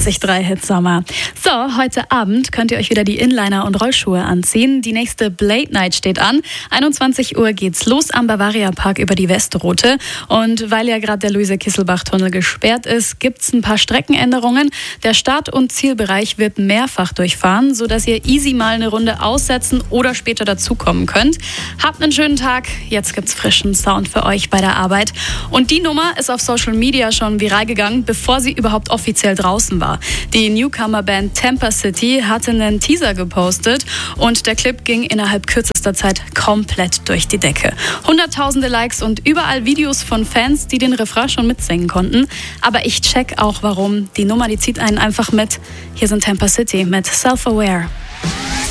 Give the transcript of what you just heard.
88,3 Hit Sommer. So, heute Abend könnt ihr euch wieder die Inliner und Rollschuhe anziehen. Die nächste Blade Night steht an. 21 Uhr geht's los am Bavaria Park über die Westroute. Und weil ja gerade der Luise-Kisselbach-Tunnel gesperrt ist, gibt's ein paar Streckenänderungen. Der Start- und Zielbereich wird mehrfach durchfahren, sodass ihr easy mal eine Runde aussetzen oder später dazukommen könnt. Habt einen schönen Tag. Jetzt gibt's frischen Sound für euch bei der Arbeit. Und die Nummer ist auf Social Media schon viral gegangen, bevor sie überhaupt offiziell draußen war. Die Newcomer-Band Tampa City hatte einen Teaser gepostet und der Clip ging innerhalb kürzester Zeit komplett durch die Decke. Hunderttausende Likes und überall Videos von Fans, die den Refrain schon mitsingen konnten. Aber ich check auch warum. Die Nummer, die zieht einen einfach mit. Hier sind Tampa City mit Self-Aware.